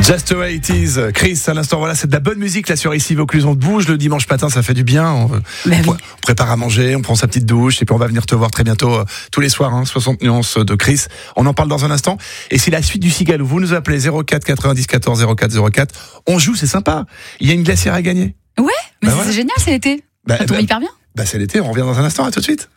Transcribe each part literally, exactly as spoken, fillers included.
Just the way it is, Chris, à l'instant, voilà, c'est de la bonne musique là sur ici Vaucluse. On bouge le dimanche matin, ça fait du bien. On, bah on, oui. on prépare à manger, on prend sa petite douche et puis on va venir te voir très bientôt euh, tous les soirs. Hein, soixante nuances de Chris. On en parle dans un instant. Et c'est la suite du Cigale. Vous nous appelez zéro quatre quatre-vingt-dix quatorze zéro quatre zéro quatre. On joue, c'est sympa. Il y a une glacière à gagner. Ouais, mais bah c'est voilà. génial, c'est l'été. Bah, Ça tombe bah, hyper bien. Bah c'est l'été. On revient dans un instant. À tout de suite.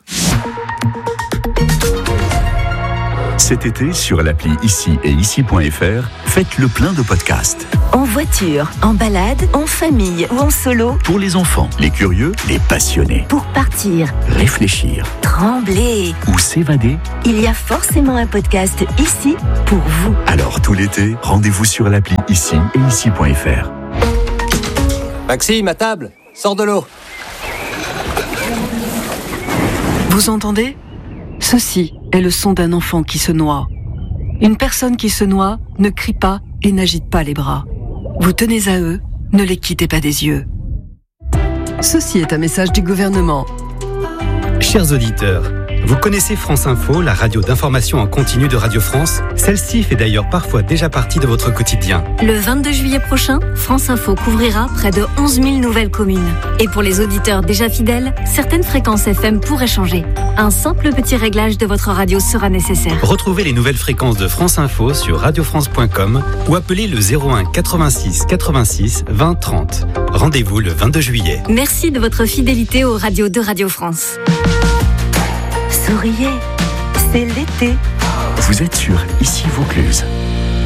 Cet été, sur l'appli Ici et Ici point F R, faites le plein de podcasts. En voiture, en balade, en famille ou en solo. Pour les enfants, les curieux, les passionnés. Pour partir, Réfléchir trembler. ou s'évader. Il y a forcément un podcast ici pour vous. Alors tout l'été, rendez-vous sur l'appli Ici et Ici point F R. Maxime, à table, sors de l'eau. Vous entendez ? Ceci est le son d'un enfant qui se noie. Une personne qui se noie ne crie pas et n'agite pas les bras. Vous tenez à eux, ne les quittez pas des yeux. Ceci est un message du gouvernement. Chers auditeurs, vous connaissez France Info, la radio d'information en continu de Radio France. Celle-ci fait d'ailleurs parfois déjà partie de votre quotidien. Le vingt-deux juillet prochain, France Info couvrira près de onze mille nouvelles communes. Et pour les auditeurs déjà fidèles, certaines fréquences F M pourraient changer. Un simple petit réglage de votre radio sera nécessaire. Retrouvez les nouvelles fréquences de France Info sur radio france point com ou appelez le zéro un quatre-vingt-six quatre-vingt-six vingt trente. Rendez-vous le vingt-deux juillet. Merci de votre fidélité aux radios de Radio France. Souriez, c'est l'été. Vous êtes sur Ici Vaucluse.